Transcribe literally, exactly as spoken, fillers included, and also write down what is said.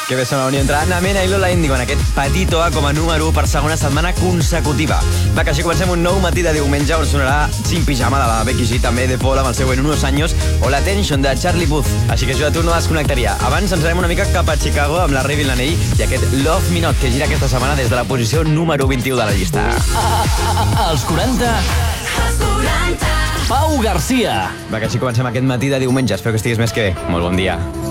Que bé sona la unió entre Anna Mena i Lola Índigo en aquest petit O A com a número u per segona setmana consecutiva. Va, que així comencem un nou matí de diumenge on sonarà Sin Pijama de la Becky G, també de Paul amb el seu En unos años o la Tension de Charlie Puth. Així que jo a tu no desconnectaria. Abans ens anem una mica cap a Chicago amb la Raven Laney i aquest Love Me Not que gira aquesta setmana des de la posició número vint-i-u de la llista. Els quaranta... Els quaranta... Pau Garcia. Va, que així comencem aquest matí de diumenge. Espero que estiguis més que bé. Molt bon dia.